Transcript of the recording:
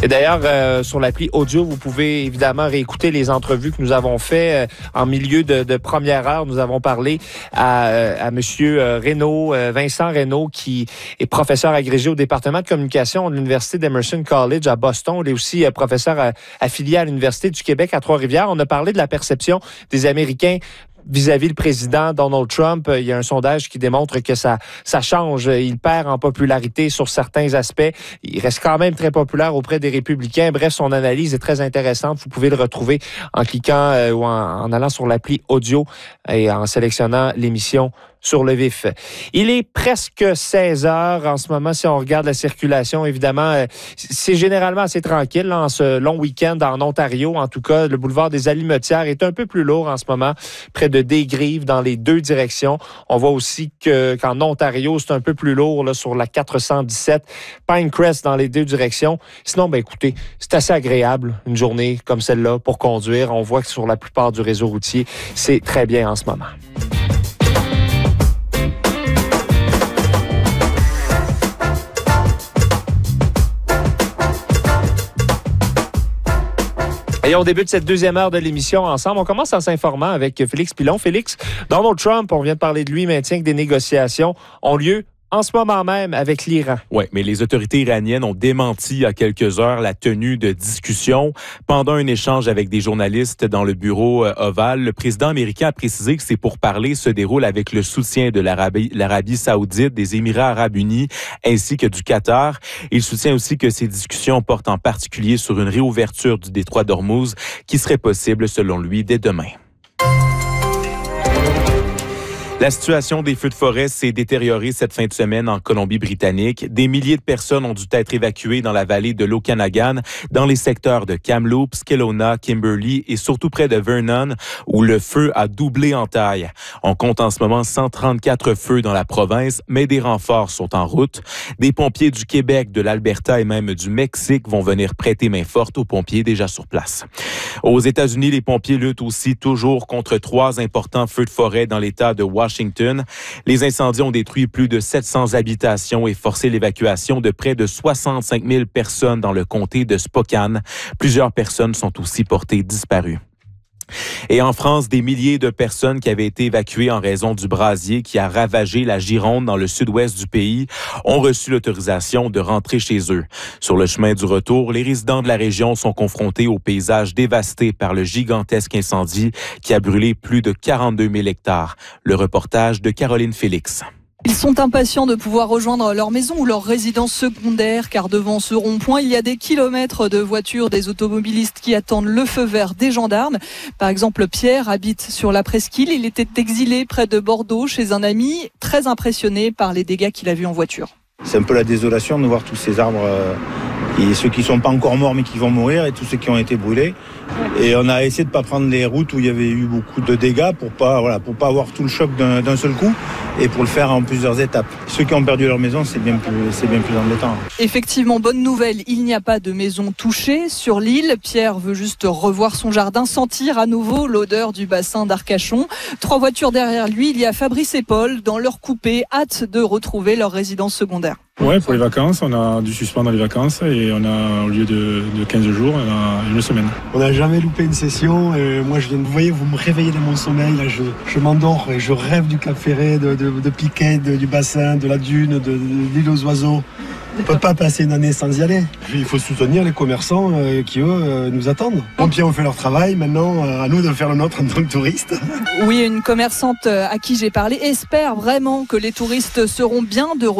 Et d'ailleurs, sur l'appli audio, vous pouvez évidemment réécouter les entrevues que nous avons fait en milieu de première heure. Nous avons parlé à Monsieur Reynaud, Vincent Reynaud, qui est professeur agrégé au département de communication de l'Université d'Emerson College à Boston. Il est aussi professeur affilié à l'Université du Québec à Trois-Rivières. On a parlé de la perception des Américains vis-à-vis le président Donald Trump. Il y a un sondage qui démontre que ça change. Il perd en popularité sur certains aspects. Il reste quand même très populaire auprès des républicains. Bref, son analyse est très intéressante. Vous pouvez le retrouver en cliquant ou en allant sur l'appli audio et en sélectionnant l'émission sur le vif. Il est presque 16 heures en ce moment. Si on regarde la circulation, évidemment, c'est généralement assez tranquille là, en ce long week-end en Ontario. En tout cas, le boulevard des Alimetières est un peu plus lourd en ce moment, près de Desgrives dans les deux directions. On voit aussi qu'en Ontario, c'est un peu plus lourd là, sur la 417, Pinecrest dans les deux directions. Sinon, écoutez, c'est assez agréable une journée comme celle-là pour conduire. On voit que sur la plupart du réseau routier, c'est très bien en ce moment. Et on débute cette deuxième heure de l'émission ensemble. On commence en s'informant avec Félix Pilon. Félix, Donald Trump, on vient de parler de lui, maintient que des négociations ont lieu en ce moment même avec l'Iran. Oui, mais les autorités iraniennes ont démenti il y a quelques heures la tenue de discussions. Pendant un échange avec des journalistes dans le bureau ovale, le président américain a précisé que ces pourparlers se déroulent avec le soutien de l'Arabie saoudite, des Émirats arabes unis ainsi que du Qatar. Il soutient aussi que ces discussions portent en particulier sur une réouverture du détroit d'Ormuz qui serait possible, selon lui, dès demain. La situation des feux de forêt s'est détériorée cette fin de semaine en Colombie-Britannique. Des milliers de personnes ont dû être évacuées dans la vallée de l'Okanagan, dans les secteurs de Kamloops, Kelowna, Kimberley et surtout près de Vernon, où le feu a doublé en taille. On compte en ce moment 134 feux dans la province, mais des renforts sont en route. Des pompiers du Québec, de l'Alberta et même du Mexique vont venir prêter main forte aux pompiers déjà sur place. Aux États-Unis, les pompiers luttent aussi toujours contre 3 importants feux de forêt dans l'État de Washington. Les incendies ont détruit plus de 700 habitations et forcé l'évacuation de près de 65 000 personnes dans le comté de Spokane. Plusieurs personnes sont aussi portées disparues. Et en France, des milliers de personnes qui avaient été évacuées en raison du brasier qui a ravagé la Gironde dans le sud-ouest du pays ont reçu l'autorisation de rentrer chez eux. Sur le chemin du retour, les résidents de la région sont confrontés aux paysages dévastés par le gigantesque incendie qui a brûlé plus de 42 000 hectares. Le reportage de Caroline Félix. Ils sont impatients de pouvoir rejoindre leur maison ou leur résidence secondaire, car devant ce rond-point, il y a des kilomètres de voitures, des automobilistes qui attendent le feu vert des gendarmes. Par exemple, Pierre habite sur la presqu'île. Il était exilé près de Bordeaux chez un ami, très impressionné par les dégâts qu'il a vus en voiture. C'est un peu la désolation de voir tous ces arbres, et ceux qui ne sont pas encore morts mais qui vont mourir, et tous ceux qui ont été brûlés. Et on a essayé de ne pas prendre les routes où il y avait eu beaucoup de dégâts pour pas avoir tout le choc d'un seul coup et pour le faire en plusieurs étapes. Ceux qui ont perdu leur maison, c'est bien plus embêtant. Effectivement, bonne nouvelle, il n'y a pas de maison touchée sur l'île. Pierre veut juste revoir son jardin, sentir à nouveau l'odeur du bassin d'Arcachon. 3 voitures derrière lui, il y a Fabrice et Paul dans leur coupé, hâte de retrouver leur résidence secondaire. Ouais, pour les vacances, on a dû suspendre les vacances et on a, au lieu de 15 jours, on a 1 semaine. On n'a jamais loupé une session. Moi, vous voyez, vous me réveillez dans mon sommeil. Là, je m'endors et je rêve du Cap Ferret, de Piquet, du bassin, de la dune, de l'île aux oiseaux. On ne peut pas passer une année sans y aller. Il faut soutenir les commerçants qui, eux, nous attendent. Les pompiers ont fait leur travail. Maintenant, à nous de faire le nôtre en tant que touristes. Oui, une commerçante à qui j'ai parlé espère vraiment que les touristes seront bien de retour.